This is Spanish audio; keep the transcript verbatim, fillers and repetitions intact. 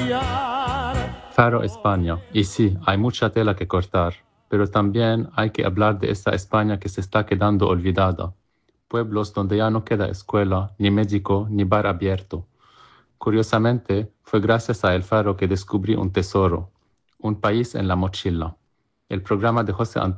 Faro, España. Y sí, hay mucha tela que cortar, pero también hay que hablar de esa España que se está quedando olvidada. Pueblos donde ya no queda escuela, ni médico, ni bar abierto. Curiosamente, fue gracias a El Faro que descubrí un tesoro, un país en la mochila. El programa de José Antonio